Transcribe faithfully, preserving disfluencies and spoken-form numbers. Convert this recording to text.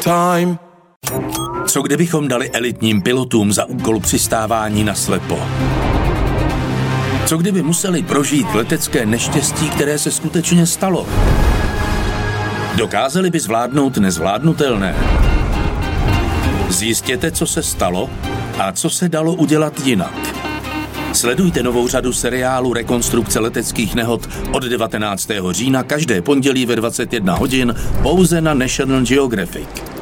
time. Co kdybychom dali elitním pilotům za úkol přistávání na slepo? Co kdyby museli prožít letecké neštěstí, které se skutečně stalo? Dokázali by zvládnout nezvládnutelné? Zjistěte, co se stalo a co se dalo udělat jinak. Sledujte novou řadu seriálu Rekonstrukce leteckých nehod od devatenáctého října každé pondělí ve dvacet jedna hodin pouze na National Geographic.